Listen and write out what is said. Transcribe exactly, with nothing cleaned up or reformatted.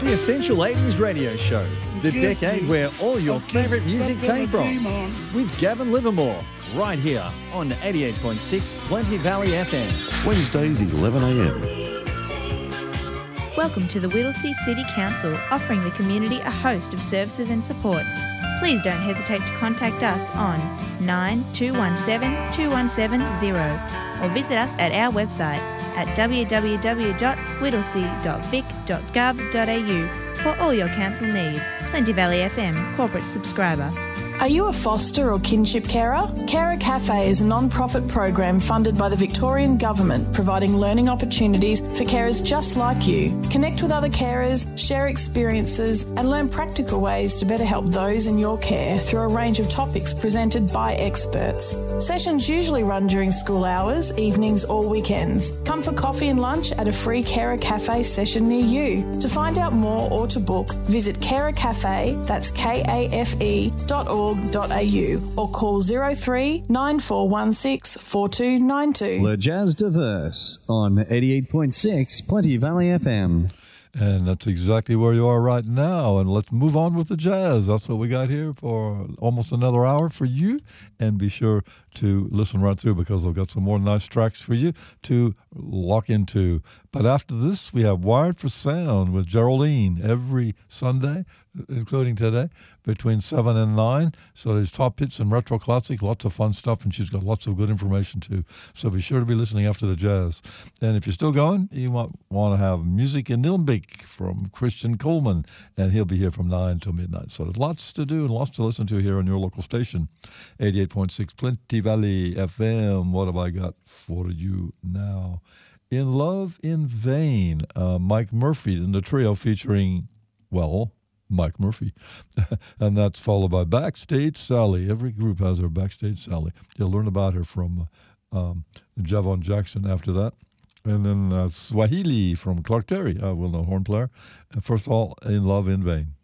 The Essential eighties Radio Show, the decade where all your favourite music came from, with Gavin Livermore, right here on eighty-eight point six Plenty Valley F M. Wednesdays, eleven a m. Welcome to the Whittlesea City Council, offering the community a host of services and support. Please don't hesitate to contact us on nine two one seven two one seven zero or visit us at our website at w w w dot whittlesea dot vic dot gov dot a u for all your council needs. Plenty Valley F M, corporate subscriber. Are you a foster or kinship carer? Carer Cafe is a non-profit program funded by the Victorian Government, providing learning opportunities for carers just like you. Connect with other carers, share experiences, and learn practical ways to better help those in your care through a range of topics presented by experts. Sessions usually run during school hours, evenings or weekends. Come for coffee and lunch at a free Carer Cafe session near you. To find out more or to book, visit Carer Cafe, that's K A F E dot org dot a u or call zero three nine four one six four two nine two. Le Jazz Diverse on eighty-eight point six Plenty Valley F M. And that's exactly where you are right now. And let's move on with the jazz. That's what we got here for almost another hour for you. And be sure to listen right through because I've got some more nice tracks for you to lock into. But after this, we have Wired for Sound with Geraldine every Sunday, including today, between seven and nine. So there's top hits and retro classics, lots of fun stuff, and she's got lots of good information too. So be sure to be listening after the jazz. And if you're still going, you might want to have Music in Nilmbik from Christian Coleman, and he'll be here from nine till midnight. So there's lots to do and lots to listen to here on your local station, eighty-eight point six Plenty Valley F M. What have I got for you now? In Love in Vain, uh, Mike Murphy and the trio featuring, well, Mike Murphy. And that's followed by Backstage Sally. Every group has their Backstage Sally. You'll learn about her from uh, um, Javon Jackson after that. And then uh, Swahili from Clark Terry, a well-known horn player. And first of all, In Love in Vain.